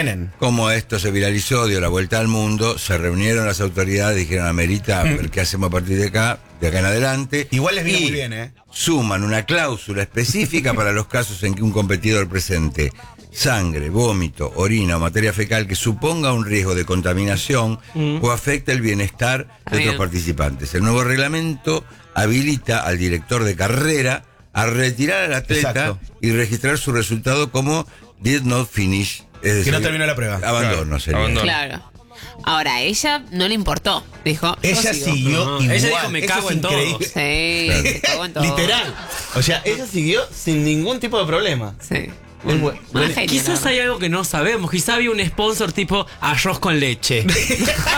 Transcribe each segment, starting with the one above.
vienen. Como esto se viralizó, dio la vuelta al mundo, se reunieron las autoridades, dijeron, amerita, ver qué hacemos a partir de acá en adelante. Igual les viene muy bien, Suman una cláusula específica para los casos en que un competidor presente sangre, vómito, orina o materia fecal que suponga un riesgo de contaminación o afecte el bienestar de otros participantes. El nuevo reglamento habilita al director de carrera a retirar al atleta y registrar su resultado como did not finish. Es decir, que no terminó la prueba. Abandono sería. Abandono. Claro. Ahora, a ella no le importó. Dijo, ella siguió igual. Ella dijo, me cago en todo. Sí, Claro. me cago en todo. Literal. O sea, ella siguió sin ningún tipo de problema. Sí. Quizás hay algo que no sabemos. Quizás había un sponsor tipo arroz con leche. Y de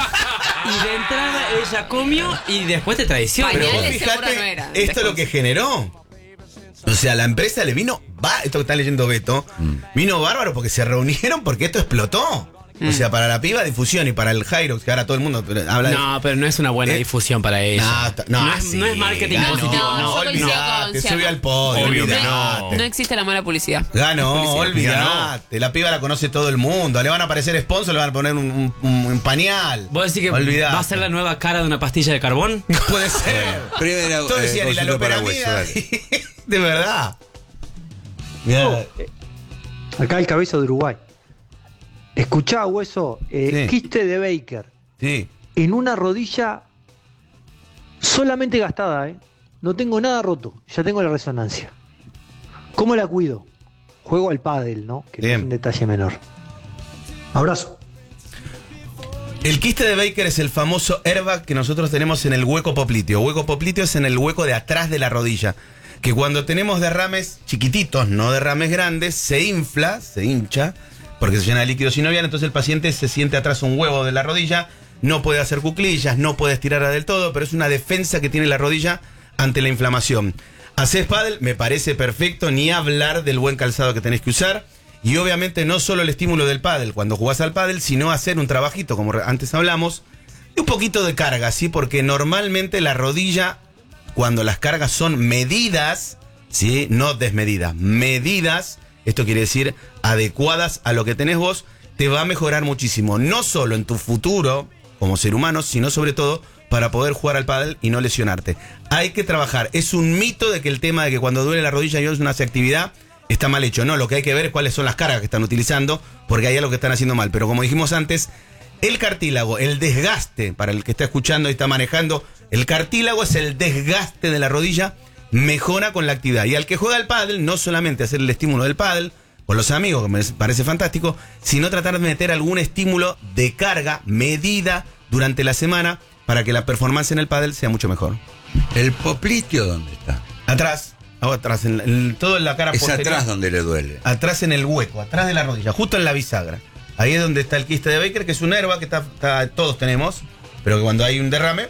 entrada ella comió y después te traicionó. Pero vos Pañales seguro fijate, no era, esto es lo después. que generó. O sea, la empresa le vino, esto que está leyendo Beto, vino bárbaro porque se reunieron porque esto explotó. O sea, para la piba difusión y para el Hyrox, que ahora todo el mundo habla de... No, pero no es una buena difusión para ella. No No es marketing ganó. positivo. No, yo coincido Olvidate, con subió Ciano. al podio, Obvio que olvidate. No existe la mala publicidad. Ganó, Publicidad. olvidate. La piba la conoce todo el mundo. Le van a aparecer sponsors, le van a poner un pañal. ¿Vos decís que Olvidate. va a ser la nueva cara de una pastilla de carbón? Puede ser. Primero, Todos decían, y la consulta para loperamida. Hueso, De verdad. Mirá. Acá el cabeza de Uruguay. Escuchá, Hueso, Sí. quiste de Baker Sí. en una rodilla solamente gastada, No tengo nada roto, ya tengo la resonancia. ¿Cómo la cuido? Juego al pádel, ¿no? Que Bien. es un detalle menor. Abrazo. El quiste de Baker es el famoso airbag que nosotros tenemos en el hueco popliteo. Hueco popliteo es en el hueco de atrás de la rodilla. Que cuando tenemos derrames chiquititos, no derrames grandes, se infla, se hincha, porque se llena de líquido sinovial, entonces el paciente se siente atrás un huevo de la rodilla, no puede hacer cuclillas, no puede estirarla del todo, pero es una defensa que tiene la rodilla ante la inflamación. Hacés pádel, me parece perfecto, ni hablar del buen calzado que tenés que usar. Y obviamente no solo el estímulo del pádel cuando jugás al pádel, sino hacer un trabajito, como antes hablamos, y un poquito de carga, ¿sí? Porque normalmente la rodilla, cuando las cargas son medidas, ¿sí? No desmedidas, medidas, esto quiere decir adecuadas a lo que tenés vos, te va a mejorar muchísimo. No solo en tu futuro como ser humano, sino sobre todo para poder jugar al pádel y no lesionarte. Hay que trabajar. Es un mito de que el tema de que cuando duele la rodilla y no hace actividad está mal hecho. No, lo que hay que ver es cuáles son las cargas que están utilizando, porque hay algo que están haciendo mal. Pero como dijimos antes, el cartílago, el desgaste, para el que está escuchando y está manejando, el cartílago es el desgaste de la rodilla, mejora con la actividad. Y al que juega al pádel, no solamente hacer el estímulo del pádel con los amigos, que me parece fantástico, sino tratar de meter algún estímulo de carga medida durante la semana para que la performance en el pádel sea mucho mejor. ¿El popliteo dónde está? Atrás, atrás, todo en la cara Es posterior. atrás donde le duele. Atrás en el hueco, atrás de la rodilla, justo en la bisagra. Ahí es donde está el quiste de Baker, que es un herba que todos tenemos, pero que cuando hay un derrame,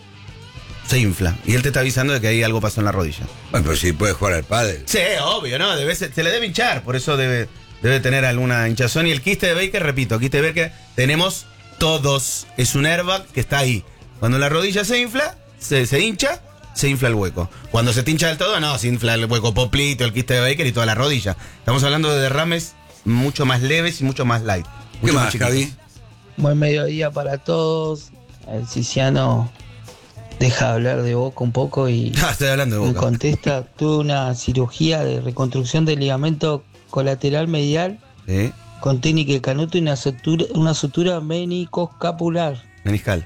se infla. Y él te está avisando de que ahí algo pasó en la rodilla. Bueno, pero si puede jugar al pádel. Sí, obvio, ¿no? Se le debe hinchar, por eso debe tener alguna hinchazón. Y el quiste de Baker, repito, quiste de Baker tenemos todos. Es un airbag que está ahí. Cuando la rodilla se infla, se hincha, se infla el hueco. Cuando se te hincha del todo, no, se infla el hueco poplito, el quiste de Baker y toda la rodilla. Estamos hablando de derrames mucho más leves y mucho más light. ¿Qué Mucho más, chiquitos. Javi? Buen mediodía para todos. El Ciciano deja de hablar de Boca un poco y Estoy hablando de me Boca. contesta. Tuve una cirugía de reconstrucción del ligamento colateral medial Sí, con técnica de canuto y una sutura meniscoscapular meniscal.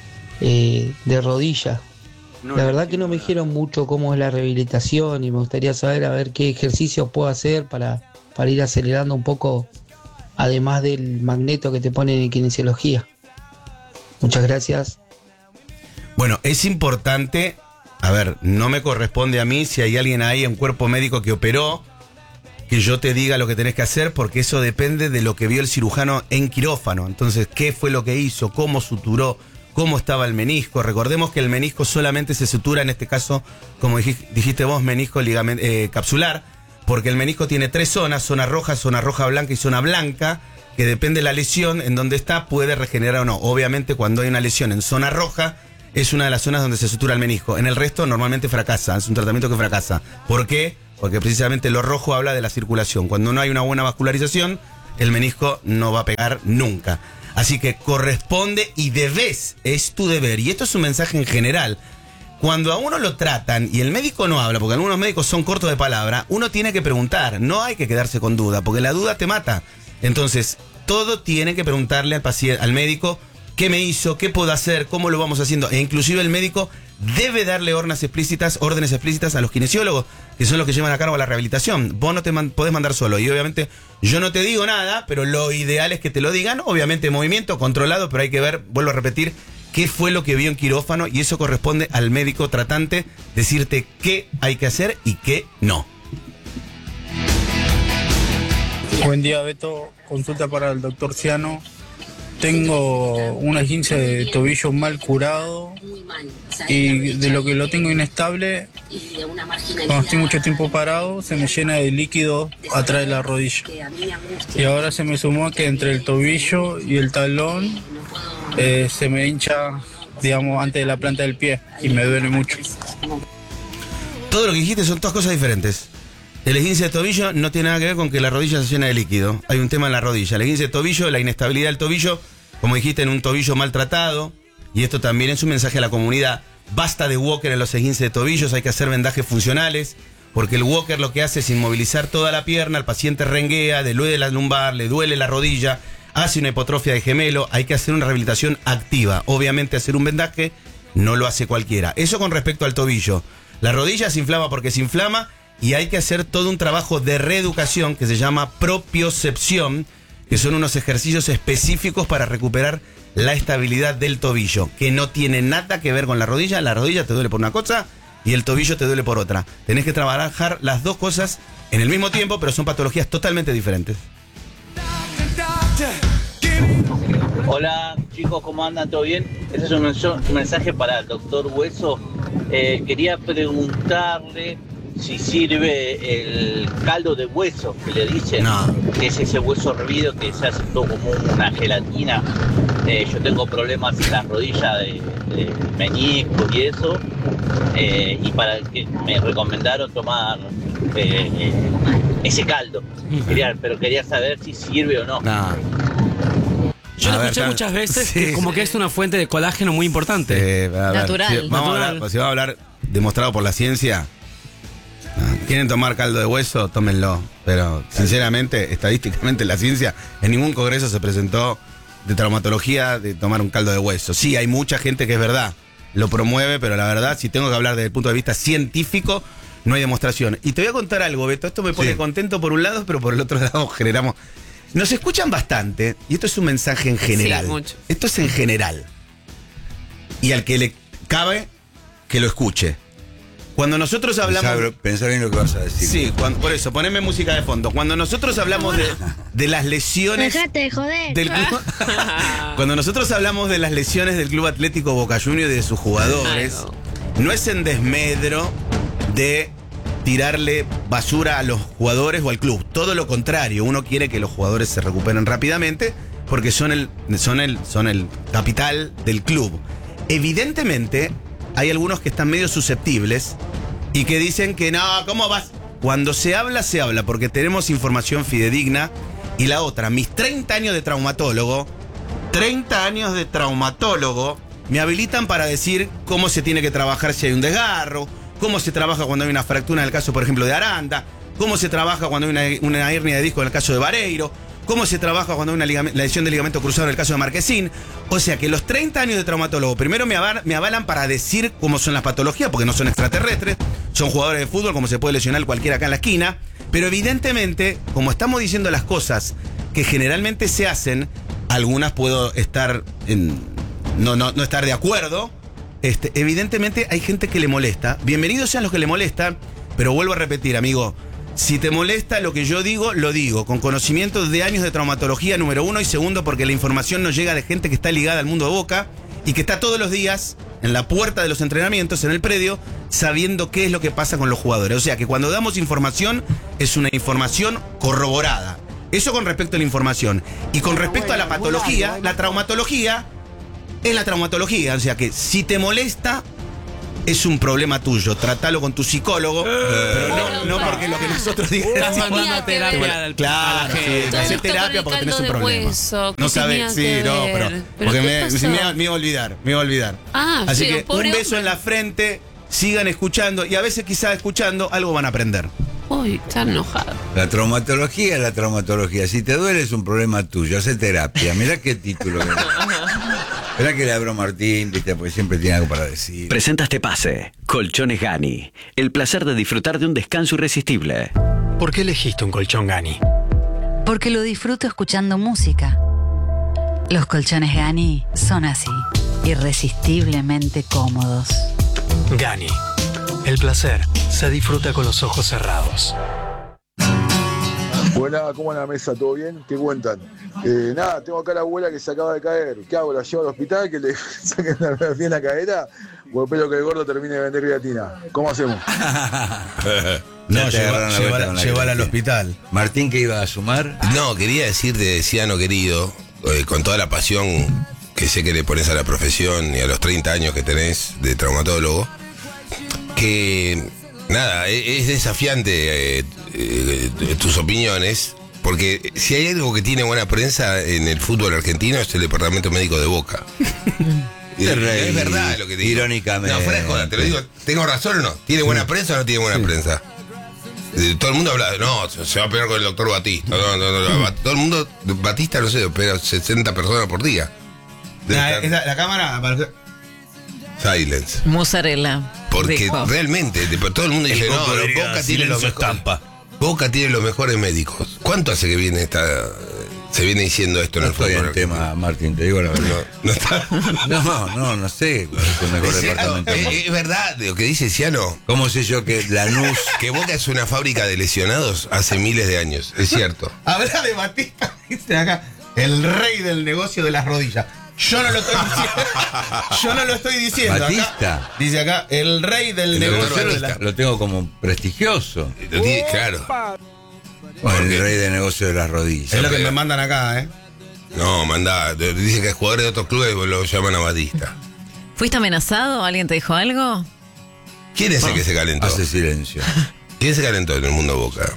de rodilla. La verdad que no me dijeron mucho cómo es la rehabilitación y me gustaría saber a ver qué ejercicios puedo hacer para ir acelerando un poco, además del magneto que te ponen en kinesiología. Muchas gracias. Bueno, es importante, a ver, no me corresponde a mí si hay alguien ahí, un cuerpo médico que operó, que yo te diga lo que tenés que hacer, porque eso depende de lo que vio el cirujano en quirófano. Entonces, ¿qué fue lo que hizo? ¿Cómo suturó? ¿Cómo estaba el menisco? Recordemos que el menisco solamente se sutura, en este caso, como dijiste vos, menisco capsular, porque el menisco tiene 3 zonas, zona roja blanca y zona blanca, que depende de la lesión en donde está, puede regenerar o no. Obviamente, cuando hay una lesión en zona roja, es una de las zonas donde se sutura el menisco. En el resto normalmente fracasa, es un tratamiento que fracasa. ¿Por qué? Porque precisamente lo rojo habla de la circulación. Cuando no hay una buena vascularización, el menisco no va a pegar nunca. Así que corresponde y debes, es tu deber. Y esto es un mensaje en general. Cuando a uno lo tratan y el médico no habla, porque algunos médicos son cortos de palabra, uno tiene que preguntar, no hay que quedarse con duda, porque la duda te mata. Entonces, todo tiene que preguntarle al paciente, al médico, qué me hizo, qué puedo hacer, cómo lo vamos haciendo. E inclusive el médico debe darle órdenes explícitas a los kinesiólogos, que son los que llevan a cabo la rehabilitación. Vos no te podés mandar solo. Y obviamente yo no te digo nada, pero lo ideal es que te lo digan. Obviamente movimiento controlado, pero hay que ver, vuelvo a repetir, qué fue lo que vio en quirófano. Y eso corresponde al médico tratante decirte qué hay que hacer y qué no. Buen día, Beto. Consulta para el doctor Ciano. Tengo una esguince de tobillo mal curado y de lo que lo tengo inestable, cuando estoy mucho tiempo parado se me llena de líquido atrás de la rodilla. Y ahora se me sumó que entre el tobillo y el talón se me hincha, digamos, antes de la planta del pie y me duele mucho. Todo lo que dijiste son todas cosas diferentes. El esguince de tobillo no tiene nada que ver con que la rodilla se llena de líquido. Hay un tema en la rodilla. El esguince de tobillo, la inestabilidad del tobillo, como dijiste, en un tobillo maltratado. Y esto también es un mensaje a la comunidad. Basta de walker en los esguinces de tobillos, hay que hacer vendajes funcionales. Porque el walker lo que hace es inmovilizar toda la pierna, el paciente renguea, le duele la lumbar, le duele la rodilla, hace una hipotrofia de gemelo. Hay que hacer una rehabilitación activa. Obviamente hacer un vendaje no lo hace cualquiera. Eso con respecto al tobillo. La rodilla se inflama porque se inflama. Y hay que hacer todo un trabajo de reeducación que se llama propiocepción, que son unos ejercicios específicos para recuperar la estabilidad del tobillo, que no tiene nada que ver con la rodilla. La rodilla te duele por una cosa y el tobillo te duele por otra. Tenés que trabajar las dos cosas en el mismo tiempo, pero son patologías totalmente diferentes. Hola chicos, ¿cómo andan? ¿Todo bien? Este es un mensaje para el doctor Hueso. Quería preguntarle si sirve el caldo de hueso, que le dicen, que es ese hueso hervido que se hace todo como una gelatina. Yo tengo problemas en la rodilla de menisco y eso, y para que me recomendaron tomar ese caldo. Quería saber si sirve o no. Yo lo escuché muchas veces, sí, como que es una fuente de colágeno muy importante. Natural. Si vamos a hablar demostrado por la ciencia. ¿Quieren tomar caldo de hueso? Tómenlo. Pero, sinceramente, estadísticamente, la ciencia en ningún congreso se presentó de traumatología de tomar un caldo de hueso. Sí, hay mucha gente que es verdad, lo promueve, pero la verdad, si tengo que hablar desde el punto de vista científico, no hay demostración. Y te voy a contar algo, Beto. Esto me pone contento por un lado, pero por el otro lado generamos... Nos escuchan bastante, y esto es un mensaje en general. Sí, mucho. Esto es en general. Y al que le cabe, que lo escuche. Cuando nosotros hablamos... Pensá bien lo que vas a decir. Sí, por eso, poneme música de fondo. Cuando nosotros hablamos de las lesiones... Dejate de joder. Del club, cuando nosotros hablamos de las lesiones del Club Atlético Boca Juniors y de sus jugadores, no es en desmedro de tirarle basura a los jugadores o al club. Todo lo contrario, uno quiere que los jugadores se recuperen rápidamente porque son el capital del club. Evidentemente, hay algunos que están medio susceptibles y que dicen que no, ¿cómo vas? Cuando se habla, porque tenemos información fidedigna. Y la otra, mis 30 años de traumatólogo, me habilitan para decir cómo se tiene que trabajar si hay un desgarro, cómo se trabaja cuando hay una fractura en el caso, por ejemplo, de Aranda, cómo se trabaja cuando hay una hernia de disco en el caso de Vareiro, cómo se trabaja cuando hay una lesión de ligamento cruzado en el caso de Marquesín. O sea que los 30 años de traumatólogo primero me avalan para decir cómo son las patologías, porque no son extraterrestres, son jugadores de fútbol, como se puede lesionar cualquiera acá en la esquina. Pero evidentemente, como estamos diciendo las cosas que generalmente se hacen, algunas puedo estar no estar de acuerdo. Evidentemente hay gente que le molesta. Bienvenidos sean los que le molestan, pero vuelvo a repetir, amigo. Si te molesta lo que yo digo, lo digo, con conocimiento de años de traumatología, número uno, y segundo, porque la información nos llega de gente que está ligada al mundo de Boca y que está todos los días en la puerta de los entrenamientos, en el predio, sabiendo qué es lo que pasa con los jugadores. O sea que cuando damos información, es una información corroborada. Eso con respecto a la información. Y con respecto a la patología, la traumatología es la traumatología. O sea que si te molesta, es un problema tuyo. Tratalo con tu psicólogo, pero no porque lo que nosotros digamos. Estás mandando terapia Claro, hacer terapia porque tenés un problema. No sabes, sí, no, pero porque me iba a olvidar. Así sí, que un beso en la frente, sigan escuchando y a veces quizás escuchando algo van a aprender. Uy, está enojado. La traumatología es la traumatología. Si te duele es un problema tuyo, hace terapia. Mirá qué título. Mirá que le abro a Martín, viste, porque siempre tiene algo para decir. Presenta este pase. Colchones Gani. El placer de disfrutar de un descanso irresistible. ¿Por qué elegiste un colchón Gani? Porque lo disfruto escuchando música. Los colchones Gani son así, irresistiblemente cómodos. Gani. El placer se disfruta con los ojos cerrados. Buena, ¿cómo en la mesa? ¿Todo bien? ¿Qué cuentan? Nada, tengo acá a la abuela que se acaba de caer. ¿Qué hago? ¿La llevo al hospital? ¿Que le saquen la radiografía en la cadera? ¿O espero que el gordo termine de vender creatina? ¿Cómo hacemos? No, llevarla al hospital. Martín, ¿qué iba a sumar? No, quería decirte, Ciano querido, con toda la pasión que sé que le pones a la profesión y a los 30 años que tenés de traumatólogo, que nada, es desafiante tus opiniones, porque si hay algo que tiene buena prensa en el fútbol argentino es el departamento médico de Boca. Es verdad lo que te digo. Irónicamente. No, fuera de joda, te lo digo, ¿tengo razón o no? ¿Tiene buena prensa o no tiene buena prensa? Todo el mundo habla de, no, se va a pelear con el doctor Batista. No. Todo el mundo, Batista, no sé, opera 60 personas por día. La cámara... Silence. Mozzarella. Porque rico. Realmente, todo el mundo dice, no, Boca tiene los mejores. Boca tiene los mejores médicos. ¿Cuánto hace que viene se viene diciendo esto en el fútbol? El tema, Martín, te digo la verdad. No sé cuál es el mejor departamento. Es verdad lo que dice Ciano. ¿Cómo sé yo que Lanús? Que Boca es una fábrica de lesionados hace miles de años, es cierto. Habla de Batista, dice acá, el rey del negocio de las rodillas. Yo no lo estoy diciendo. Batista. Acá, dice acá, el rey del negocio de las... Lo tengo como prestigioso. Claro. El rey del negocio de las rodillas. Es lo que me mandan acá, No, dice que jugadores de otros clubes lo llaman a Batista. ¿Fuiste amenazado? ¿Alguien te dijo algo? ¿Quién es el que se calentó? Hace silencio. ¿Quién se calentó en el mundo Boca?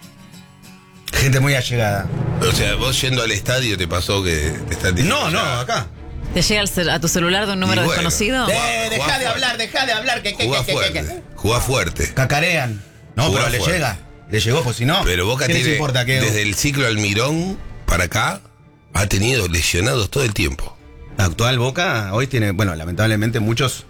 Gente muy allegada. O sea, vos yendo al estadio te pasó que te están diciendo. No, acá. ¿Te llega a tu celular de un número desconocido? Deja de hablar. Jugá fuerte. Cacarean. No, Jugá pero fuerte. le llega. Le llegó, pues si no. Pero Boca ¿qué les tiene, importa que desde el ciclo Almirón para acá, ha tenido lesionados todo el tiempo. La actual Boca hoy tiene, bueno, lamentablemente muchos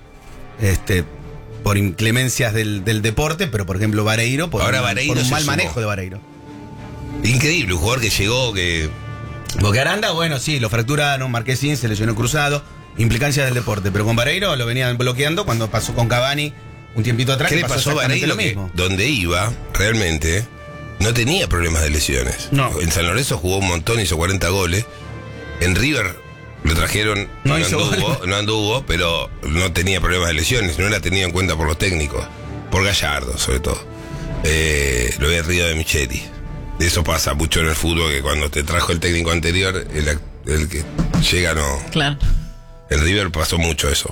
por inclemencias del deporte, pero por ejemplo Vareiro, por un mal manejo de Vareiro. Increíble, un jugador que llegó, que... Porque Aranda, bueno, sí, lo fracturaron, Marquesín se lesionó cruzado, implicancias del deporte, pero con Vareiro lo venían bloqueando cuando pasó con Cavani un tiempito atrás. ¿Qué le pasó a Vareiro? Lo mismo. Donde iba, realmente, no tenía problemas de lesiones. No. En San Lorenzo jugó un montón, hizo 40 goles. En River lo trajeron, no anduvo, pero no tenía problemas de lesiones, no era tenido en cuenta por los técnicos, por Gallardo sobre todo. Lo había Río de Micheli. Eso pasa mucho en el fútbol, que cuando te trajo el técnico anterior, el que llega no. Claro. En River pasó mucho eso.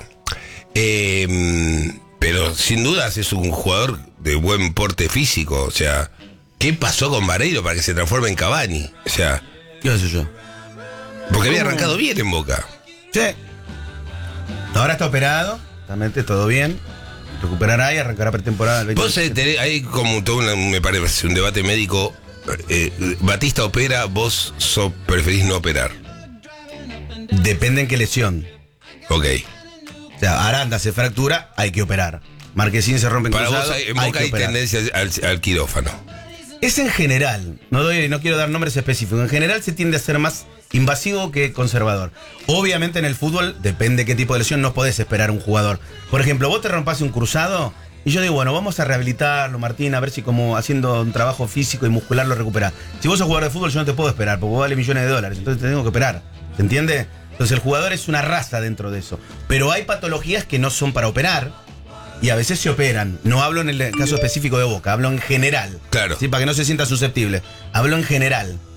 Pero sin dudas es un jugador de buen porte físico. O sea, ¿qué pasó con Vareiro para que se transforme en Cavani? O sea, ¿qué sé yo? Porque había arrancado bien en Boca. Sí. Ahora está operado, realmente todo bien. Recuperará y arrancará pretemporada. Vos hay como todo me parece un debate médico. Batista opera, vos preferís no operar. Depende en qué lesión. Ok. O sea, Aranda se fractura, hay que operar. Marquesín se rompe en Para cruzado, vos en Boca hay tendencia al quirófano. Es en general, no quiero dar nombres específicos. En general se tiende a ser más invasivo que conservador. Obviamente en el fútbol, depende qué tipo de lesión, no podés esperar un jugador. Por ejemplo, vos te rompás un cruzado y yo digo, bueno, vamos a rehabilitarlo, Martín, a ver si como haciendo un trabajo físico y muscular lo recuperás. Si vos sos jugador de fútbol, yo no te puedo esperar, porque vos vale millones de dólares, entonces te tengo que operar. ¿Se entiende? Entonces el jugador es una raza dentro de eso. Pero hay patologías que no son para operar y a veces se operan. No hablo en el caso específico de Boca, hablo en general. Claro. ¿Sí? Para que no se sienta susceptible. Hablo en general.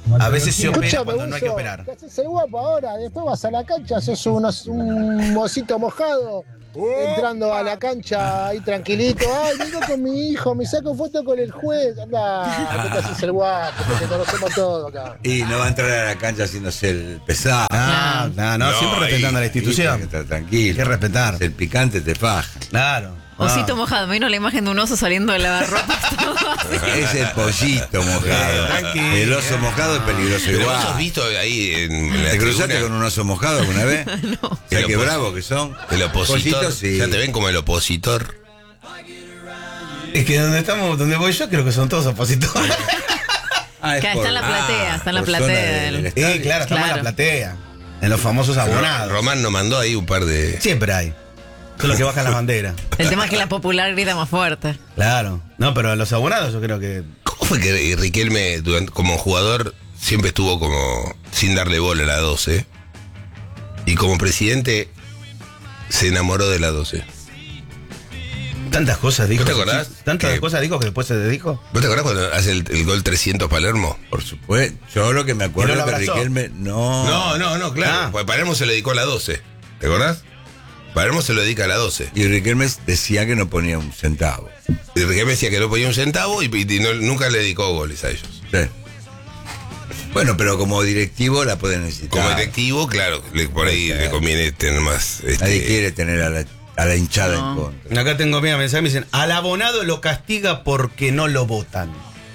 A veces se opera Escuchame, cuando no hay que Buzo, operar. te haces el guapo ahora, después vas a la cancha, sos un mocito mojado, entrando a la cancha ahí tranquilito. Ay, vengo con mi hijo, me saco foto con el juez. Anda, que te haces el guapo, que te conocemos todos acá. Y no va a entrar a la cancha haciéndose el pesado. No, siempre respetando a la institución. Hay que estar tranquilo. Hay que respetar. El picante te faja. Claro. Osito mojado, me vino la imagen de un oso saliendo de lavarropas. Es el pollito mojado. Tranquilo. El oso mojado es peligroso Pero igual. vos has visto ahí en la ¿Te cruzaste tribuna? con un oso mojado alguna vez? No. ¿Sabes qué bravo que son? El opositor. Pollitos, sí. Ya te ven como el opositor. Es que donde voy yo, creo que son todos opositores. Acá está en la platea, está en la por zona platea. del estadio. Claro, estamos en la platea. En los famosos abonados. Román nos mandó ahí un par de. Siempre hay. Son los que bajan la bandera. El tema es que la popular grita más fuerte. Claro. No, pero los abonados yo creo que. ¿Cómo fue que Riquelme, como jugador, siempre estuvo como sin darle bola a la 12? Y como presidente, se enamoró de la 12. Tantas cosas dijo. ¿No te acordás? Tantas Que- cosas dijo que después se dedicó. ¿Vos te acordás cuando hace el gol 300 Palermo? Por supuesto. Yo lo que me acuerdo Y no es lo que abrazó. Riquelme No, claro. Pues Palermo se lo dedicó a la 12. ¿Te acordás? Palermo se lo dedica a la 12. Y Riquelme decía que no ponía un centavo. Y Riquelme decía que no ponía un centavo y nunca le dedicó goles a ellos. Sí. Bueno, pero como directivo la puede necesitar. Como directivo, claro, por ahí le conviene tener más. Nadie quiere tener a la hinchada en contra. Acá tengo mira mensaje, me dicen, al abonado lo castiga porque no lo votan.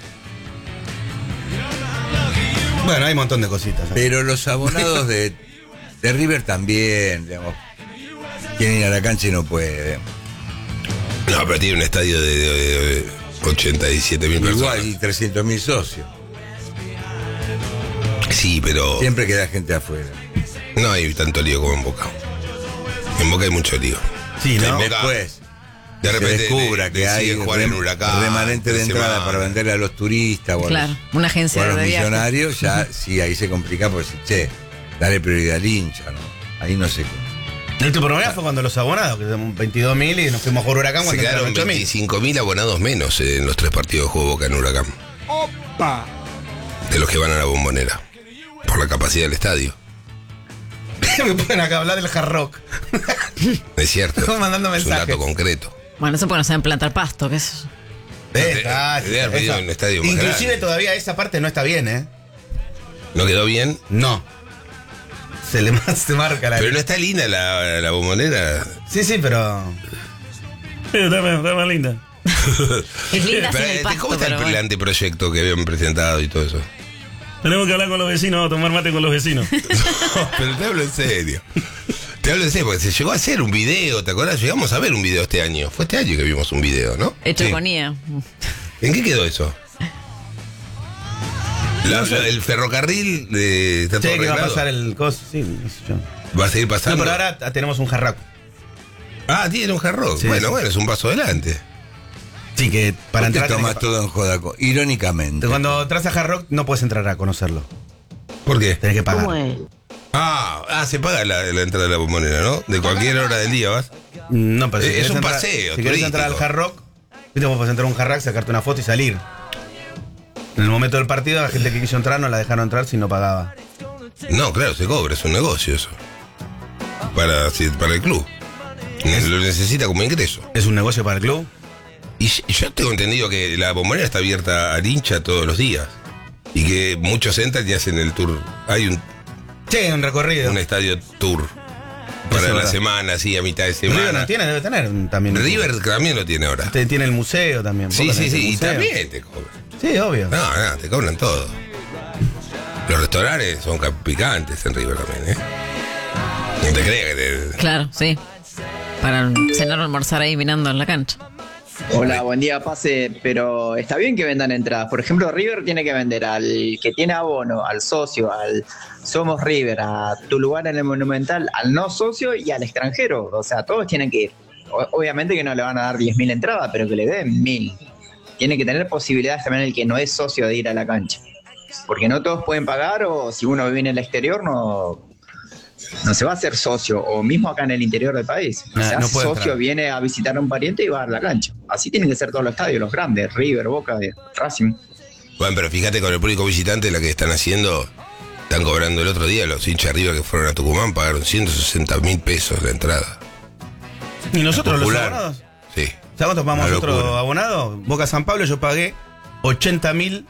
Bueno, hay un montón de cositas. Pero los abonados de River también, digamos, quieren ir a la cancha y no pueden. No, pero tiene un estadio de 87.000 personas. Igual, y 300.000 socios. Sí, pero Siempre queda gente afuera. no hay tanto lío como en Boca. En Boca hay mucho lío. Sí, ¿no? En Boca, Después de repente se descubra que hay deciden jugar en Huracán, remanente de 3 entrada semanas. para venderle a los turistas o a Claro, los, una agencia o a los de viajes. millonarios, ya sí, ahí se complica porque che, dale prioridad al hincha, ¿no? Ahí no sé. El último problema fue cuando los abonados, que somos 22.000 y nos fuimos a jugar Huracán Se cuando quedaron entraron 8.000. 25.000 abonados menos en los 3 partidos que jugó Boca en Huracán. ¡Opa! De los que van a la Bombonera. Por la capacidad del estadio. Me ponen acá a hablar del Hard Rock. Es cierto. Estamos mandando Es un mensajes. dato concreto. Bueno, eso porque no saben plantar pasto, ¿qué es? Debe haber pedido un estadio más Inclusive grande. todavía esa parte no está bien, ¿eh? ¿No quedó bien? No. Se marca la... Pero no está linda la Bombonera. Sí, pero... Está más linda. Es linda sin Pero, el pasto, ¿cómo está pero el bueno. anteproyecto que habían presentado y todo eso? Tenemos que hablar con los vecinos, tomar mate con los vecinos. Pero te hablo en serio. Te hablo en serio, porque se llegó a hacer un video, ¿te acuerdas? Llegamos a ver un video este año. Fue este año que vimos un video, ¿no? Hecho Sí. con IA. ¿En qué quedó eso? El ferrocarril está todo Sí, que va a arreglado. pasar el coso, sí, no sé yo. Va a seguir pasando. No, pero ahora tenemos un Hard Rock. Ah, tiene un Hard Rock. Sí, bueno, sí. bueno, es un paso adelante. Sí, que para ¿Por qué entrar... tenés tomas que- todo en joda? Irónicamente. Cuando entras a Hard Rock no puedes entrar a conocerlo. ¿Por qué? Tenés que pagar. Se paga la entrada de la Bombonera, ¿no? De cualquier hora del día vas. No, pero si Es querés un entrar- paseo Si querés entrar al turístico. Hard Rock, viste, vos podés entrar a un Hard Rock, sacarte una foto y salir. En el momento del partido, la gente que quiso entrar no la dejaron entrar si no pagaba. No, claro, se cobra, es un negocio eso. Para el club. Lo necesita como ingreso. ¿Es un negocio para el club? Y yo tengo entendido que la Bombonera está abierta al hincha todos los días. Y que muchos entran y hacen el tour. Hay un recorrido. Un estadio tour. Para es la verdad. semana, así, a mitad de semana. River no tiene, debe tener también. River también lo tiene ahora. Tiene el museo también. Sí, Boca sí, tiene el sí. Y museo. también te cobran. Sí, obvio. No, te cobran todo. Los restaurantes son picantes en River también, ¿eh? No te creas que te... Claro, sí. Para cenar o almorzar ahí mirando en la cancha. Hola, buen día, pase, pero está bien que vendan entradas. Por ejemplo, River tiene que vender al que tiene abono, al socio, al Somos River, a tu lugar en el Monumental, al no socio y al extranjero. O sea, todos tienen que ir. Obviamente que no le van a dar 10.000 entradas, pero que le den 1.000. Tiene que tener posibilidades también el que no es socio de ir a la cancha. Porque no todos pueden pagar, o si uno vive en el exterior no se va a hacer socio, o mismo acá en el interior del país. No, Se no hace puede socio, entrar. viene a visitar a un pariente y va a la cancha. Así tienen que ser todos los estadios, los grandes, River, Boca, Racing. Bueno, pero fíjate con el público visitante la que están haciendo. Están cobrando el otro día los hinchas arriba que fueron a Tucumán, pagaron 160.000 pesos la entrada. ¿Y nosotros los Popular. abonados? Sí. ¿Sabes cuánto pagamos Una nosotros locura. abonados? Boca San Pablo yo pagué 80.000,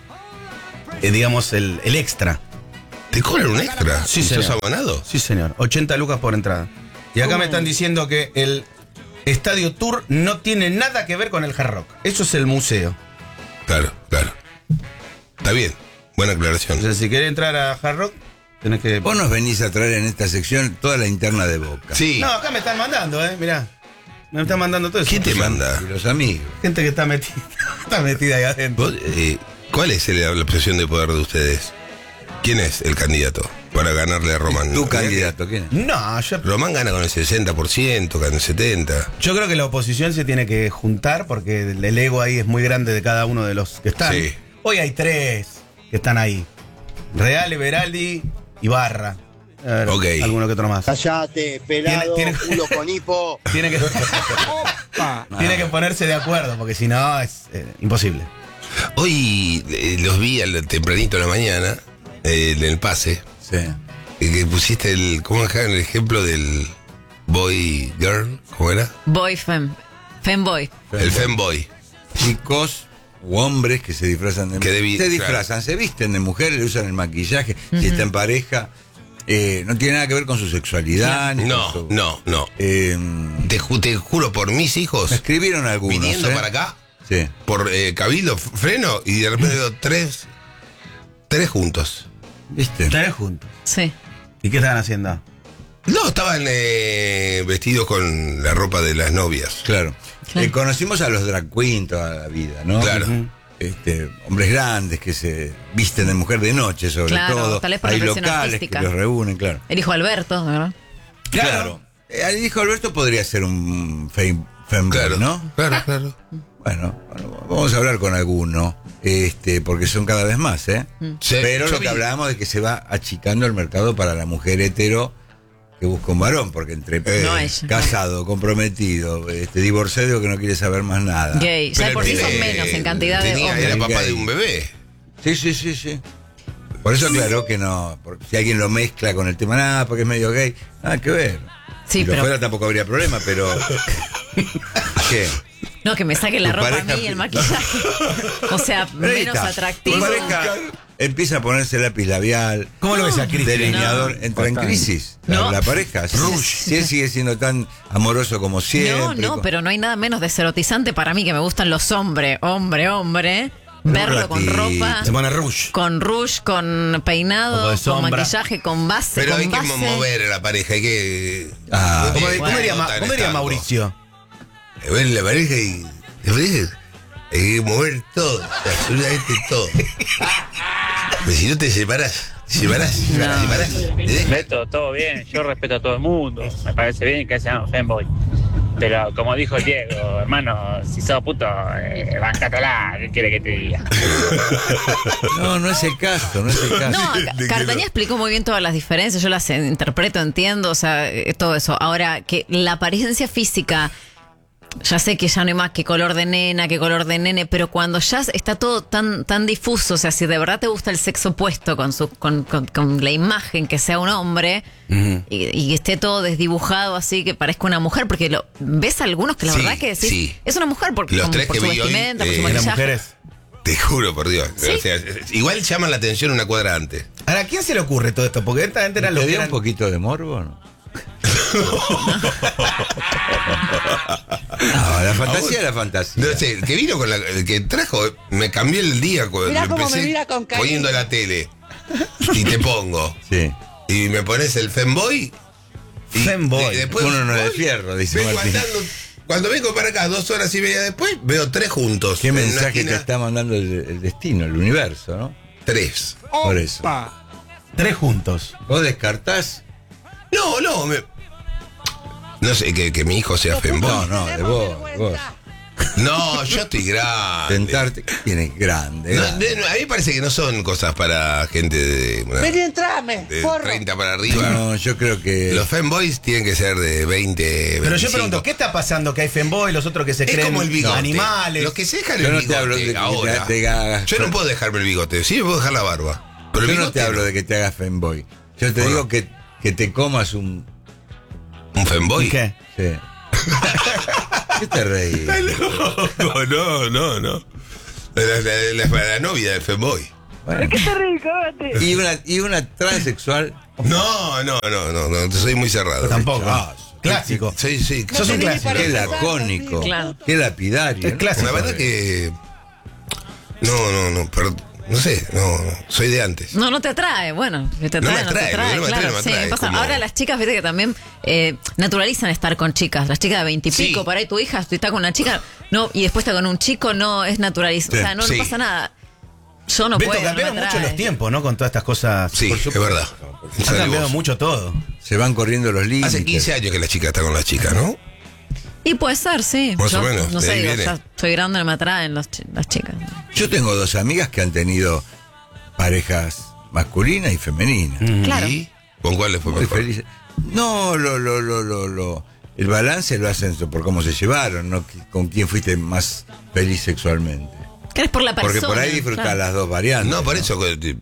digamos, el extra. ¿Te cobran un extra? Sí, ¿Sos señor. abonado? Sí, señor. 80 lucas por entrada. Y acá me están diciendo que el Estadio Tour no tiene nada que ver con el Hard Rock. Eso es el museo. Claro, claro. Está bien. Buena aclaración. O sea, si querés entrar a Hard Rock, tenés que... Vos nos venís a traer en esta sección toda la interna de Boca. Sí. No, acá me están mandando, mirá. Me están mandando todo eso. ¿Quién te manda? Y los amigos. Gente que está metida ahí adentro. ¿Vos, ¿Cuál es la posición de poder de ustedes? ¿Quién es el candidato para ganarle a Román? ¿Tu candidato quién es? No, yo... Román gana con el 60%, gana el 70%. Yo creo que la oposición se tiene que juntar porque el ego ahí es muy grande de cada uno de los que están. Sí. Hoy hay 3 que están ahí. Real, Everaldi y Barra. A ver, Ok. alguno que otro más. Callate, pelado, Tiene- culo con hipo. Tiene que, tiene que ponerse de acuerdo porque si no es imposible. Hoy los vi tempranito en la mañana, en el pase, Sí. que pusiste ¿cómo dejaron el ejemplo del boy girl? ¿Cómo era? Boy fem. Femboy. El femboy. Chicos u hombres que se disfrazan de Que mujer. Se disfrazan, se visten de mujer, le usan el maquillaje. Si está en pareja, no tiene nada que ver con su sexualidad. ni No, con su- no. Te juro por mis hijos, Me escribieron algunos. viniendo para acá, Sí. por Cabildo, freno, y de repente veo tres juntos. ¿Viste? 3 juntos. Sí. ¿Y qué estaban haciendo? No, estaban vestidos con la ropa de las novias. Claro. Claro. Conocimos a los drag queen toda la vida, ¿no? Claro. Hombres grandes que se visten de mujer de noche, sobre Claro, todo. tal vez por Hay una presión locales artística. que los reúnen, claro. El hijo Alberto, ¿verdad? Claro. El hijo Alberto podría ser un femboy, Claro, ¿no? Claro. Bueno, vamos a hablar con alguno, porque son cada vez más, ¿eh? Sí, Pero yo lo que vi- hablábamos de que se va achicando el mercado para la mujer hetero que busca un varón, porque entre No ella. casado, comprometido, divorciado que no quiere saber más nada. Gay. Ya Pero por sí el son pibe menos en cantidad de Era hombres. papá Gay. de un bebé. Sí. Por eso aclaró que no, si alguien lo mezcla con el tema, nada, porque es medio gay, nada que ver. Sí, si lo pero- fuera tampoco habría problema, pero... ¿Qué? No, que me saque la Tu ropa a pareja- mí y el maquillaje. O sea, Pero ahí menos está. atractivo. Tu pareja empieza a ponerse lápiz labial. ¿Cómo lo ves a Cristian? Delineador, No. entra en crisis. No. La pareja. Si él sigue siendo tan amoroso como siempre. No, pero no hay nada menos deserotizante para mí que me gustan los hombres, hombre. Verlo con ratito. ropa, Se pone rouge. con rouge, con Ojo peinado, de con sombra. maquillaje, con base. Pero con hay que base. mover a la pareja, hay que... Ah, ¿Cómo, Bueno, diría, tan cómo diría estanco. Mauricio? Ver la pareja y... Hay que mover todo, absolutamente todo. Pero si no te separás. ¿entendés? Beto, todo bien, yo respeto a todo el mundo, me parece bien que sean femboy. Pero como dijo Diego, hermano, si sos puto, bancátela, ¿qué quiere que te diga? no es el caso, No, Cartaña explicó muy bien todas las diferencias, yo las interpreto, entiendo, o sea, todo eso. Ahora, que la apariencia física, ya sé que ya no hay más que color de nena, que color de nene, pero cuando ya está todo tan difuso, o sea, si de verdad te gusta el sexo opuesto con la imagen que sea un hombre y esté todo desdibujado así que parezca una mujer, porque ves algunos que la Sí, verdad que decís, sí. es una mujer por Los tres por que su vi hoy, vestimenta, por su eran maquillaje. mujeres. Te juro por Dios. ¿Sí? O sea, igual llaman la atención una cuadra antes. Ahora, ¿a quién se le ocurre todo esto? Porque esta gente era lo ¿Te que dio eran... un poquito de morbo no? No, la fantasía es la fantasía. No sé, el que vino con el que trajo, me cambió el día cuando Mirá cómo empecé me mira con cariño. poniendo la tele. Y te pongo. Sí. Y me pones el femboy. y Femboy. después Uno no es de voy, fierro, dice vengo Martín. andando. Cuando vengo para acá 2 horas y media después, veo 3 juntos. ¿Qué en una mensaje te esquina. está mandando el destino, el universo, no? 3. Por eso. 3 juntos. ¿Vos descartás? No sé, que mi hijo sea femboy. No, de vos. No, yo estoy grande. Sentarte, tienes grande. No, a mí me parece que no son cosas para gente de, Vení, entrame, de forro. 30 para arriba. No, yo creo que Los femboys tienen que ser de 20, 25. Pero yo pregunto, ¿qué está pasando? Que hay femboy, los otros que se Es creen como el bigote. animales. Los que se dejan Yo el no bigote te hablo de que ahora. te hagas- Yo no puedo dejarme el bigote, sí me puedo dejar la barba. Pero el yo no bigote te hablo de que te hagas femboy. Yo te digo que te comas un femboy. ¿Qué? Sí. ¿Qué te reís? No. La novia del femboy. Bueno. ¿Qué te reís, cagate? Y una transexual. No, soy muy cerrado. Tampoco. Clásico. Sí. Sos un clásico. Qué lacónico. Claro. Qué lapidario. Es clásico. La verdad que. No sé, soy de antes. No te atrae, bueno, que te No atrae, me atrae, claro. no me Sí, atrae, pasa. como- Ahora las chicas, viste que también naturalizan estar con chicas. Las chicas de 20 y pico, Sí. por ahí tu hija está con una chica, no, y después está con un chico, no es naturalizado. O sea, no Sí. pasa nada. Yo no Beto, puedo, no me cambiaron mucho atrae. los tiempos, ¿no? Con todas estas cosas. Sí, es verdad. Ha cambiado mucho todo. Se van corriendo los límites. Hace 15 años que la chica está con la chica, ¿no? Y puede ser, sí. Más Yo, o menos, no de sé, ahí digo, viene. ya soy grande, no me atraen las chicas. Yo tengo dos amigas que han tenido parejas masculinas y femeninas. Claro. ¿Y con cuál le fue Muy mejor? felices. No, el balance lo hacen por cómo se llevaron, no con quién fuiste más feliz sexualmente. Que eres por la persona. Porque por ahí disfrutás claro. las dos variantes. No, por eso.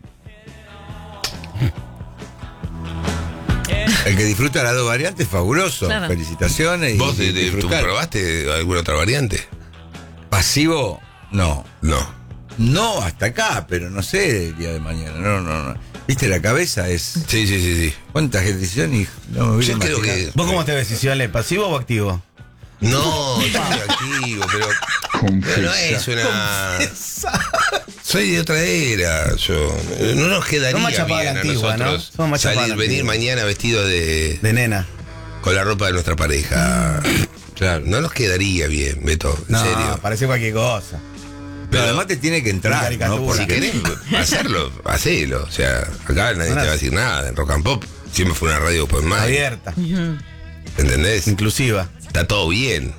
El que disfruta las dos variantes, fabuloso. Claro. Felicitaciones. ¿Vos y ¿tú disfrutar. probaste alguna otra variante? Pasivo, no. No. No, hasta acá, pero no sé el día de mañana. No. Viste, la cabeza es. Sí. ¿Cuántas decisiones? No me hubiera Yo creo imaginado. que. ¿Vos cómo te ves, Siciole? ¿Pasivo o activo? No, yo soy activo, pero no es una. Soy de otra era. Yo no nos quedaría Somos más chapada bien la a antigua, ¿no? nosotros Somos más chapada salir, la venir antigua. mañana vestido de nena. Con la ropa de nuestra pareja. Claro. No nos quedaría bien, Beto, en No, serio. parece cualquier cosa. Pero además te tiene que entrar, ¿no? Caricatura. Si querés hacerlo, hacelo. O sea, acá nadie te va a decir nada. En Rock and Pop siempre fue una radio open mind. Abierta. ¿Entendés? Inclusiva. Está todo bien.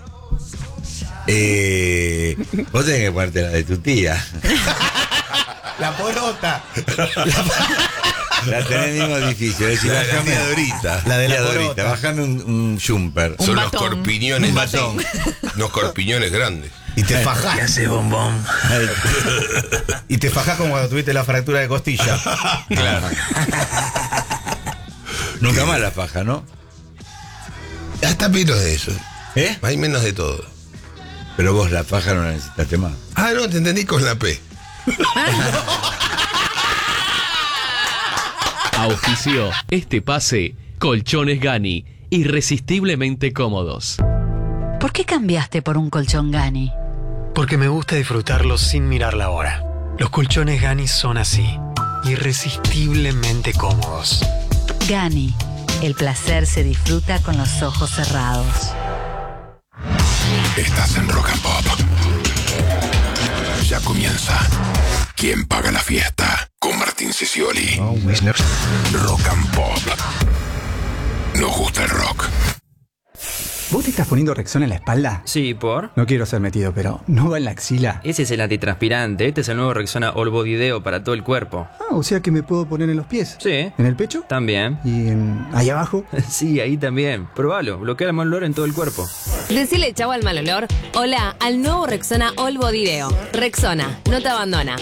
Vos tenés que ponerte la de tu tía. La porota. La tenés en el mismo edificio. Es decir, La de la bajame tía Dorita. La de la tía Dorita, porota. bajame un jumper. Son los batón. corpiñones. Un batón. Unos corpiñones grandes. Y te fajás. hace bombón? Y te fajás como cuando tuviste la fractura de costilla. Claro. Nunca más la faja, ¿no? Hasta menos de eso. ¿Eh? Hay menos de todo. Pero vos la faja no la necesitaste más. Ah, no, te entendí con la P. Auspició este pase Colchones Gani, irresistiblemente cómodos. ¿Por qué cambiaste por un colchón Gani? Porque me gusta disfrutarlo sin mirar la hora. Los colchones Gani son así, irresistiblemente cómodos. Gani, el placer se disfruta con los ojos cerrados. Estás en Rock and Pop. Ya comienza. ¿Quién paga la fiesta? Con Martín Sicioli. Rock and Pop. Nos gusta el rock. ¿Vos te estás poniendo Rexona en la espalda? Sí, ¿por? No quiero ser metido, pero ¿no va en la axila? Ese es el antitranspirante. Este es el nuevo Rexona All Body Deo para todo el cuerpo. Ah, o sea que me puedo poner en los pies. Sí. ¿En el pecho? También. ¿Y ahí abajo? Sí, ahí también. Probalo. Bloquea el mal olor en todo el cuerpo. Decile chau al mal olor. Hola al nuevo Rexona All Body Deo. Rexona, no te abandona.